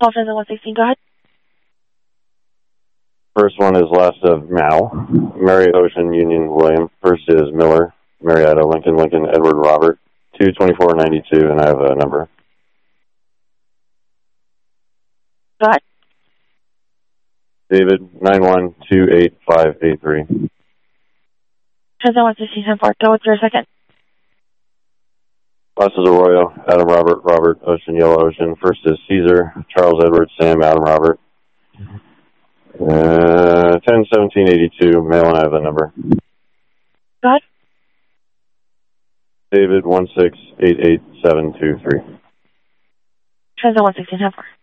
Dolphins 116, go ahead. First one is last of Mal, Mary Ocean Union William. First is Miller, Marietta Lincoln Lincoln Edward Robert, 22492, and I have a number. Go ahead. David 9128583. Transit 116, 10-4. Go with your second. Last is Arroyo, Adam Robert, Robert Ocean, Yellow Ocean. First is Caesar, Charles Edward, Sam, Adam Robert. 101782, male, and I have the number. Go ahead. David 1688723. Transit 116, 10-4.